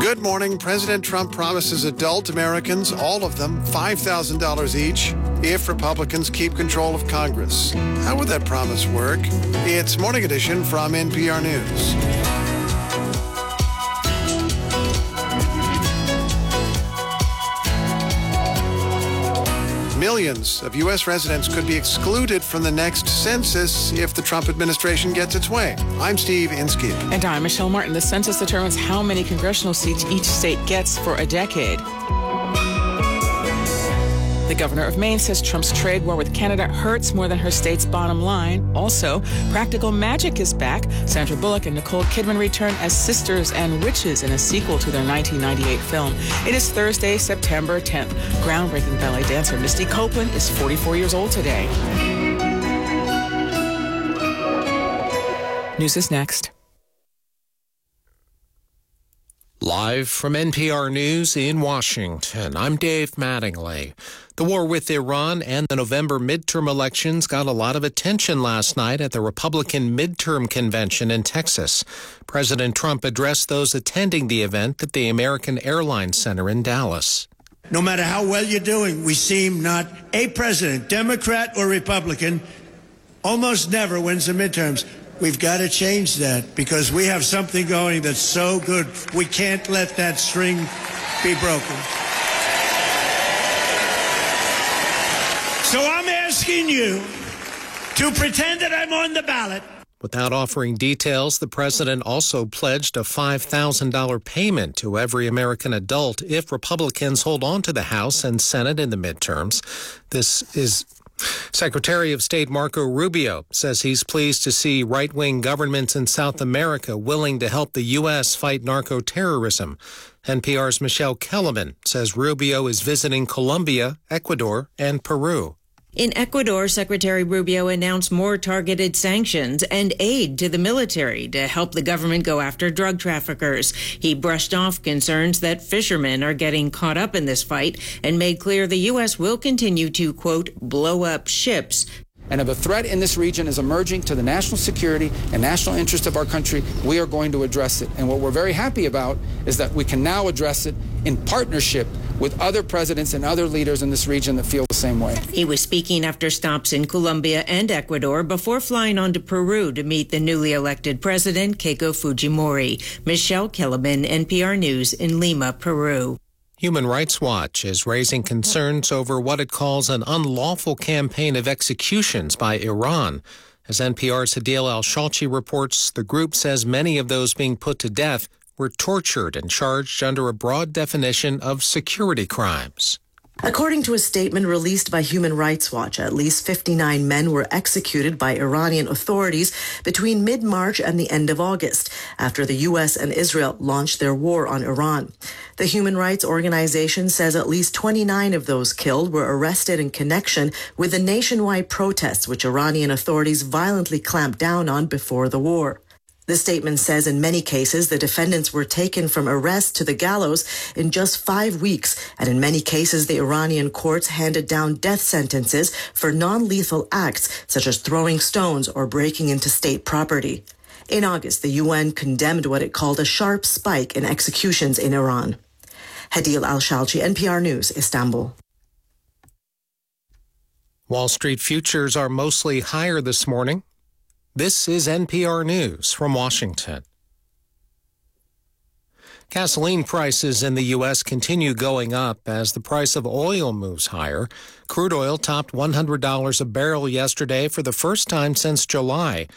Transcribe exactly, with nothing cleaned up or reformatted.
Good morning. President Trump promises adult Americans, all of them, five thousand dollars each if Republicans keep control of Congress. How would that promise work? It's Morning Edition from N P R News. Millions of U S residents could be excluded from the next census if the Trump administration gets its way. I'm Steve Inskeep. And I'm Michelle Martin. The census determines how many congressional seats each state gets for a decade. The governor of Maine says Trump's trade war with Canada hurts more than her state's bottom line. Also, Practical Magic is back. Sandra Bullock and Nicole Kidman return as sisters and witches in a sequel to their nineteen ninety-eight film. It is Thursday, September tenth. Groundbreaking ballet dancer Misty Copeland is forty-four years old today. News is next. Live from N P R News in Washington, I'm Dave Mattingly. The war with Iran and the November midterm elections got a lot of attention last night at the Republican midterm convention in Texas. President Trump addressed those attending the event at the American Airlines Center in Dallas. No matter how well you're doing, we seem not a president, Democrat or Republican, almost never wins the midterms. We've got to change that because we have something going that's so good. We can't let that string be broken. So I'm asking you to pretend that I'm on the ballot. Without offering details, the president also pledged a five thousand dollars payment to every American adult if Republicans hold on to the House and Senate in the midterms. This is Secretary of State Marco Rubio says he's pleased to see right-wing governments in South America willing to help the U S fight narco-terrorism. N P R's Michelle Kellerman says Rubio is visiting Colombia, Ecuador, and Peru. In Ecuador, Secretary Rubio announced more targeted sanctions and aid to the military to help the government go after drug traffickers. He brushed off concerns that fishermen are getting caught up in this fight and made clear the U S will continue to, quote, blow up ships. And if a threat in this region is emerging to the national security and national interest of our country, we are going to address it. And what we're very happy about is that we can now address it in partnership with other presidents and other leaders in this region that feel the same way. He was speaking after stops in Colombia and Ecuador before flying on to Peru to meet the newly elected president, Keiko Fujimori. Michelle Kellerman, N P R News in Lima, Peru. Human Rights Watch is raising concerns over what it calls an unlawful campaign of executions by Iran. As N P R's Hadeel Al-Shalchi reports, the group says many of those being put to death were tortured and charged under a broad definition of security crimes. According to a statement released by Human Rights Watch, at least fifty-nine men were executed by Iranian authorities between mid-March and the end of August, after the U S and Israel launched their war on Iran. The human rights organization says at least twenty-nine of those killed were arrested in connection with the nationwide protests which Iranian authorities violently clamped down on before the war. The statement says in many cases, the defendants were taken from arrest to the gallows in just five weeks, and in many cases, the Iranian courts handed down death sentences for non-lethal acts, such as throwing stones or breaking into state property. In August, the U N condemned what it called a sharp spike in executions in Iran. Hadeel Al-Shalchi, N P R News, Istanbul. Wall Street futures are mostly higher this morning. This is N P R News from Washington. Gasoline prices in the U S continue going up as the price of oil moves higher. Crude oil topped one hundred dollars a barrel yesterday for the first time since July.